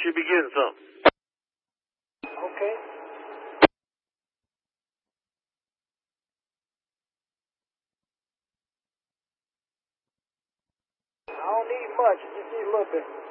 should be getting something. Okay. I don't need much. Just need a little bit.